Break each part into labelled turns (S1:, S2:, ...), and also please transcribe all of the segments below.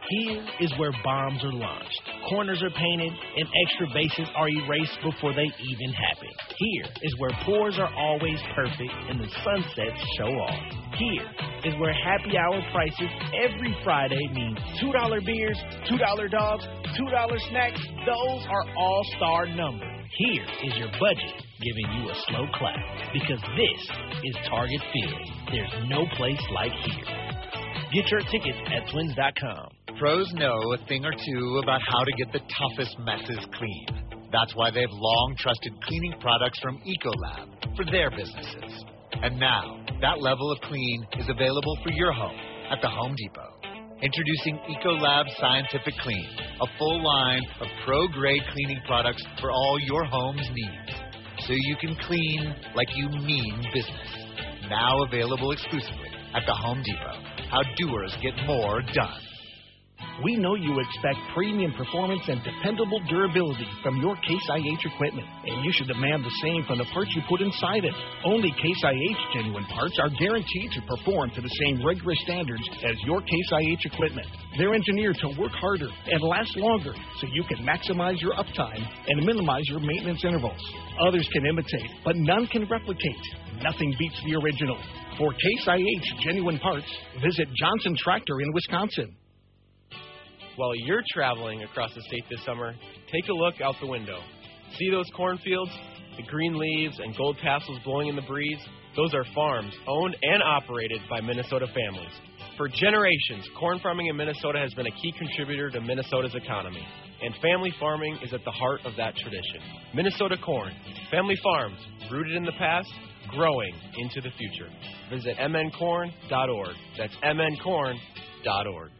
S1: Here is where bombs are launched, corners are painted, and extra bases are erased before they even happen. Here is where pours are always perfect and the sunsets show off. Here is where happy hour prices every Friday mean $2 beers, $2 dogs, $2 snacks. Those are all-star numbers. Here is your budget giving you a slow clap because this is Target Field. There's no place like here. Get your tickets at twins.com.
S2: Pros know a thing or two about how to get the toughest messes clean. That's why they've long trusted cleaning products from Ecolab for their businesses. And now, that level of clean is available for your home at the Home Depot. Introducing Ecolab Scientific Clean, a full line of pro-grade cleaning products for all your home's needs. So you can clean like you mean business. Now available exclusively at the Home Depot. How doers get more done.
S1: We know you expect premium performance and dependable durability from your Case IH equipment, and you should demand the same from the parts you put inside it. Only Case IH genuine parts are guaranteed to perform to the same rigorous standards as your Case IH equipment. They're engineered to work harder and last longer so you can maximize your uptime and minimize your maintenance intervals. Others can imitate, but none can replicate. Nothing beats the original. For Case IH genuine parts, visit Johnson Tractor in Wisconsin.
S3: While you're traveling across the state this summer, take a look out the window. See those cornfields, the green leaves and gold tassels blowing in the breeze? Those are farms owned and operated by Minnesota families. For generations, corn farming in Minnesota has been a key contributor to Minnesota's economy, and family farming is at the heart of that tradition. Minnesota Corn, family farms, rooted in the past, growing into the future. Visit mncorn.org. That's mncorn.org.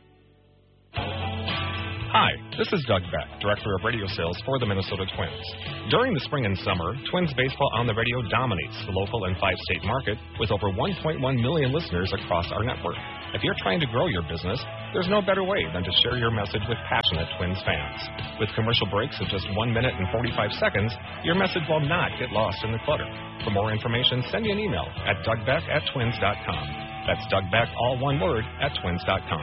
S4: Hi, this is Doug Beck, Director of Radio Sales for the Minnesota Twins. During the spring and summer, Twins baseball on the radio dominates the local and five-state market with over 1.1 million listeners across our network. If you're trying to grow your business, there's no better way than to share your message with passionate Twins fans. With commercial breaks of just 1 minute and 45 seconds, your message will not get lost in the clutter. For more information, send me an email at dougbeck@twins.com. That's Doug Beck, all one word, @twins.com.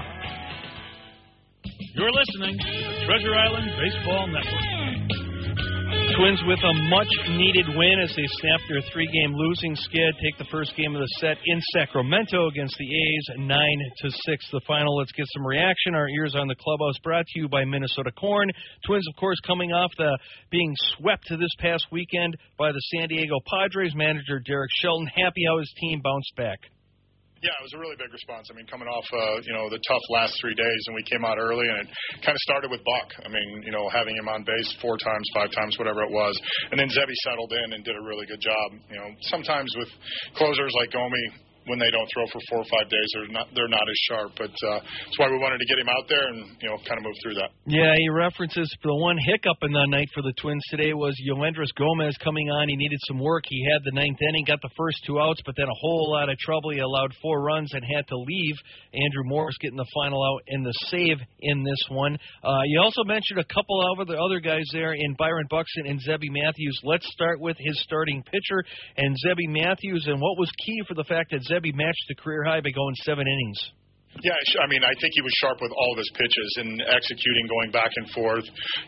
S5: You're listening to the Treasure Island Baseball Network. Twins with a much-needed win as they snap their three-game losing skid, take the first game of the set in Sacramento against the A's, 9-6 the final. Let's get some reaction. Our ears on the clubhouse brought to you by Minnesota Corn. Twins, of course, coming off the being swept this past weekend by the San Diego Padres. Manager Derek Shelton happy how his team bounced back.
S6: Yeah, it was a really big response. I mean, coming off, the tough last 3 days, and we came out early, and it kind of started with Buck. I mean, having him on base 4 times, 5 times, whatever it was. And then Zebby settled in and did a really good job. Sometimes with closers like Gomi, when they don't throw for 4 or 5 days, they're not as sharp. But that's why we wanted to get him out there and, kind of move through that.
S5: Yeah, he references the one hiccup in the night for the Twins today was Yoendris Gomez coming on. He needed some work. He had the ninth inning, got the first 2 outs, but then a whole lot of trouble. He allowed 4 runs and had to leave. Andrew Morris getting the final out and the save in this one. You also mentioned a couple of the other guys there in Byron Buxton and Zebby Matthews. Let's start with his starting pitcher and Zebby Matthews, and what was key for the fact that Zebby matched the career high by going 7 innings.
S6: Yeah, I mean, I think he was sharp with all of his pitches and executing, going back and forth,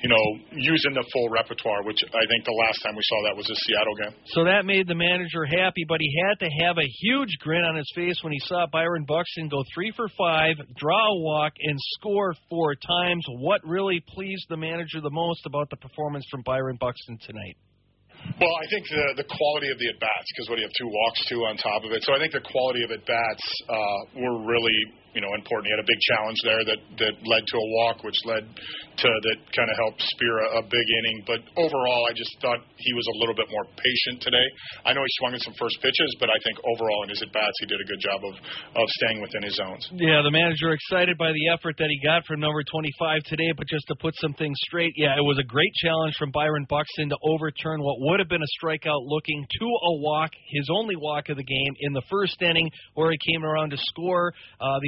S6: using the full repertoire, which I think the last time we saw that was the Seattle game.
S5: So that made the manager happy, but he had to have a huge grin on his face when he saw Byron Buxton go 3 for 5, draw a walk, and score 4 times. What really pleased the manager the most about the performance from Byron Buxton tonight?
S6: Well, I think the quality of the at-bats, because what do you have, 2 walks, too, on top of it. So I think the quality of at-bats were really, important. He had a big challenge there that led to a walk, which led to that kind of helped spear a big inning. But overall, I just thought he was a little bit more patient today. I know he swung at some first pitches, but I think overall in his at-bats, he did a good job of staying within his zones.
S5: Yeah, the manager excited by the effort that he got from number 25 today, but just to put some things straight, yeah, it was a great challenge from Byron Buxton to overturn what would have been a strikeout looking to a walk, his only walk of the game in the first inning where he came around to score. The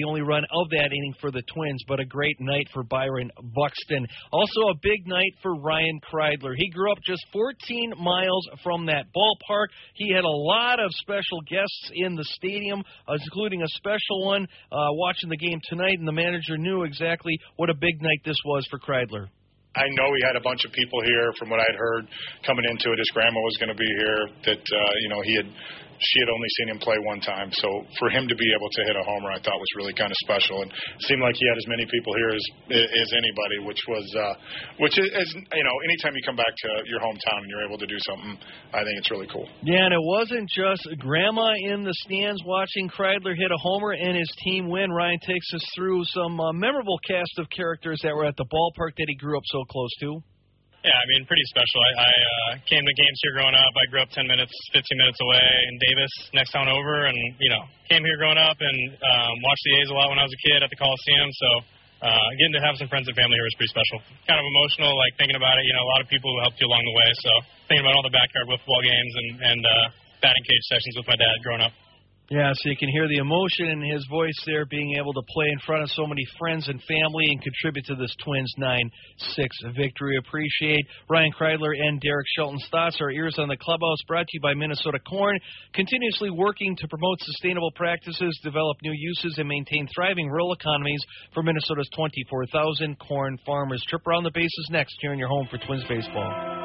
S5: only run of that inning for the Twins, but a great night for Byron Buxton. Also a big night for Ryan Kreidler. He grew up just 14 miles from that ballpark. He had a lot of special guests in the stadium, including a special one watching the game tonight, and the manager knew exactly what a big night this was for Kreidler.
S6: I know he had a bunch of people here from what I'd heard coming into it. His grandma was going to be here, that, she had only seen him play one time. So for him to be able to hit a homer, I thought was really kind of special. And it seemed like he had as many people here as anybody, which is, anytime you come back to your hometown and you're able to do something, I think it's really cool.
S5: Yeah, and it wasn't just grandma in the stands watching Kreidler hit a homer and his team win. Ryan takes us through some memorable cast of characters that were at the ballpark that he grew up so close to.
S7: Yeah, pretty special. I came to games here growing up. I grew up 15 minutes away in Davis, next town over, and, came here growing up and watched the A's a lot when I was a kid at the Coliseum. So getting to have some friends and family here was pretty special. Kind of emotional, thinking about it. A lot of people who helped you along the way. So thinking about all the backyard football games and batting cage sessions with my dad growing up.
S5: Yeah, so you can hear the emotion in his voice there, being able to play in front of so many friends and family and contribute to this Twins 9-6 victory. Appreciate Ryan Kreidler and Derek Shelton's thoughts. Our Ears on the Clubhouse brought to you by Minnesota Corn, continuously working to promote sustainable practices, develop new uses, and maintain thriving rural economies for Minnesota's 24,000 corn farmers. Trip around the bases next here in your home for Twins baseball.